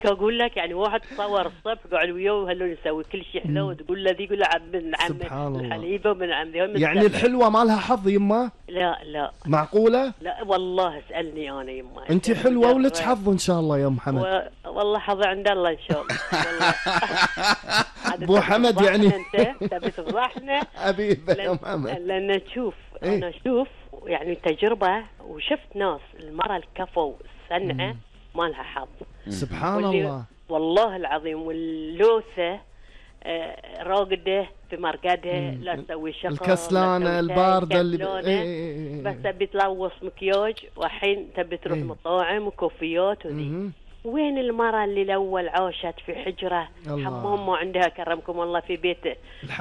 اقول لك يعني واحد تصور الصبح قاعد وياه وهلو نسوي كل شيء حلو وتقول له ذي يقول له من عم الحليبه ومن عم ذي. يعني الحلوه ما لها حظ يما؟ لا معقوله؟ لا والله اسالني انا يما. انت حلوه ولك حظ ان شاء الله يا ام حمد. والله حظ عند الله ان شاء الله. ابو حمد يعني انت تبي تفضحنا حبيبي يا ام حمد. لان تشوف انا اشوف يعني تجربه وشفت ناس المراه الكفو الصنعه ما لها حظ. سبحان الله والله العظيم. واللوثه راقده في مرقدها لا تسوي شغل الكسلانه البارده اللي بس تبي تلوص مكياج والحين تبي تروح مطاعم وكوفيات وذي. وين المرأة اللي الأول عاشت في حجرة حمام ما عندها كرمكم الله في بيت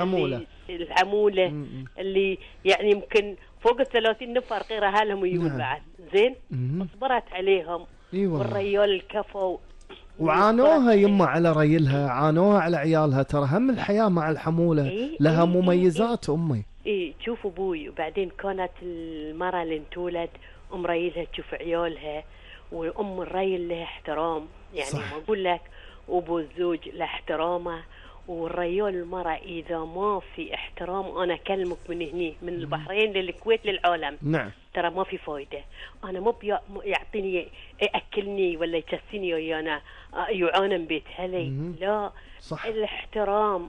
الحمولة اللي يعني يمكن فوق 30 نفر غير أهلهم ويقول بعد زين وصبرت عليهم. والريال الكفو وعانوها يما على ريلها، عانوها على عيالها. ترى هم الحياة مع الحمولة لها مميزات أمي. شوف أبوي. وبعدين كانت المرأة اللي انتولد أم ريلها تشوف عيالها، وأم الريل لها احترام يعني ما أقول لك. وأبو الزوج له احترامه. والريال المرأة إذا ما في احترام أنا أكلمك من هني من البحرين للكويت للعالم. نعم. ترى ما في فايدة. أنا مو يعطيني يأكلني ولا يكسيني ويانا يعانم بيت علي. لا صح. الاحترام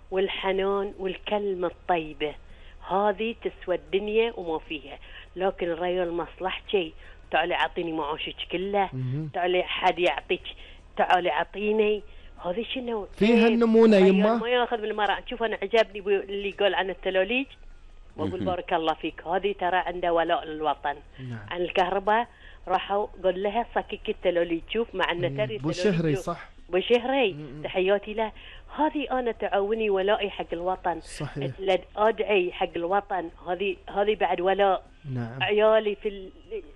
والحنان والكلمة الطيبة هذه تسوى الدنيا وما فيها. لكن الريال مصلحتي تعالي أعطيني معاشك كله، تعالي حد يعطيك، تعالي أعطيني. هذه شنو فيها النمونة يما؟ ما ياخذ من المرأة. شوف أنا عجبني اللي يقول عن التلوليج وأقول بارك الله فيك. هذه ترى عنده ولاء للوطن. عن الكهرباء راحوا قال لها صكك التلوليج. شوف مع أن تري بوشهري صح. بوشهري تحياتي له. هذه أنا تعاوني ولائي حق الوطن. صحيح. أدعي حق الوطن. هذه بعد ولاء. نعم. عيالي في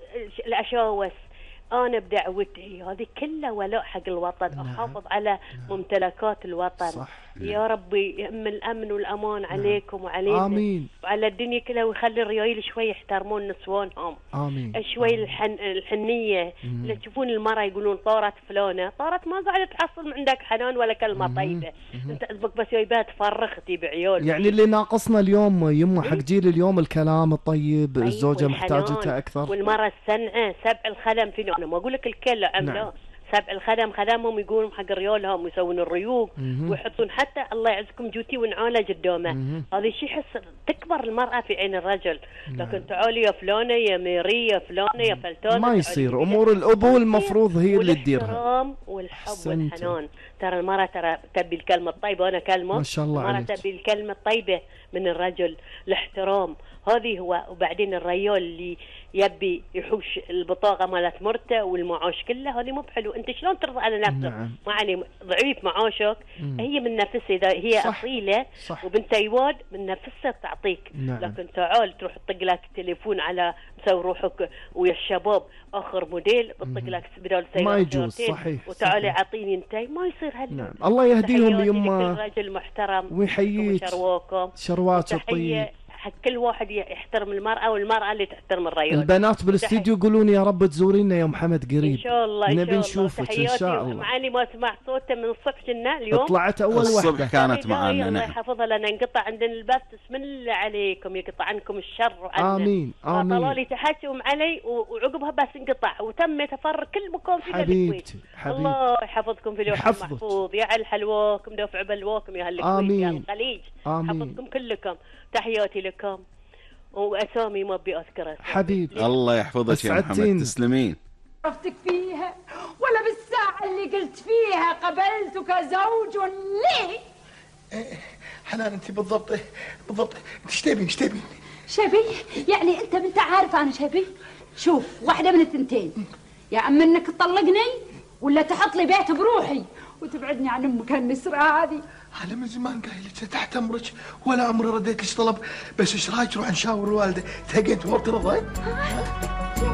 الأشاوس أنا بدعوتي هذه كلها ولاء حق الوطن. نعم. أحافظ على ممتلكات الوطن. صح. يا ربي يأمن الأمن والأمان عليكم وعلينا. آمين. وعلى الدنيا كلها ويخلي الريايل شوي يحترمون نسوانهم. آمين. شوي الحنية. لا تشوفون المرأة يقولون طارت فلانة، طارت ما قاعدة تحصل من عندك حنان ولا كلمة طيبة. أنت أسبق بس جايبها تفرختي بعيال. يعني اللي ناقصنا اليوم يما حق جيل اليوم الكلام الطيب. الزوجة محتاجتها أكثر. والمرأة السنعة سبع الخدم فينا. أنا ما أقول لك الكل عملا. سبع الخدم خدمهم يقولون حق ريالهم ويسوون الريوق ويحطون حتى الله يعزكم جوتي ونعاله قدامه. هذا شيء يحس تكبر المرأة في عين الرجل. لكن تعالي يا فلانة يا ميري يا فلانة يا فلتانة ما يصير. أمور الأبو المفروض هي اللي تديرها. والاحترام والحب والحنان. ترى المرأة ترى تبي الكلمة الطيبة. أنا كلمة ما شاء الله المرأة عليك. تبي الكلمة الطيبة من الرجل. الاحترام هذه هو. وبعدين الريال اللي يبي يحوش البطاقة مالت مرته والمعاش كله هذه مو بحلو. أنت شلون ترضى على نفسك؟ نعم. ما علي ضعيف معاشك. هي من نفسها إذا هي صح. أصيلة صح. وبنت أيواد من نفسها تعطيك. نعم. لكن تعال تروح تطق لك التليفون على مسوي روحك ويا الشباب آخر موديل بتطق لك بدال سيارة ما يجوز. صحيح. وتعالي أعطيني أنت ما يصير هالشيء. نعم. الله يهديهم يما الرجل محترم ويحييك شروات الطيب. حق كل واحد يحترم المرأة والمرأة اللي تحترم الرجل. البنات بالاستديو يقولون يا رب تزورينا يا محمد قريب. إن شاء الله نبي نشوفك إن شاء الله. معاني ما سمعت صوته من الصبح كنا اليوم. طلعت أول الصبح وحدة كانت معنا. الله يحفظها لنا انقطع عندنا البث. بسم الله عليكم يقطع عنكم الشر وعنا. آمين آمين. طلالي تحكم علي وعقبها بس انقطع وتم يتفرق كل مكان في حبيبتي الله يحفظكم في لوح المحفوظ. يا على حلواكم دوفع بلواكم يا هالكويت يا الخليج. حفظكم كلكم. تحياتي لكم وأسامي ما أبي أذكرها حبيبي. الله يحفظك يا محمد. تسلمين. عرفتك فيها ولا بالساعة اللي قلت فيها قبلتك زوج لي. حنان انت بالضبط انت ايش تبين شبي يعني انت بنت عارفة انا شبي. شوف واحدة من الثنتين. يا اما انك تطلقني ولا تحط لي بيت بروحي وتبعدني عن امك هالنسرة هذه. انا من زمان قايل لك تحت امرك ولا عمري رديت لك طلب. بس ايش رايك نروح نشاور الوالده تلقيت مرتضى؟